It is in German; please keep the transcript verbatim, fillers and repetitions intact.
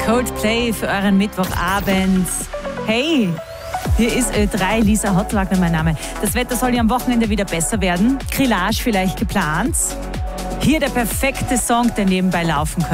Coldplay für euren Mittwochabend. Hey, hier ist Ö drei, Lisa Hottwagner mein Name. Das Wetter soll ja am Wochenende wieder besser werden. Grillage vielleicht geplant. Hier der perfekte Song, der nebenbei laufen könnte.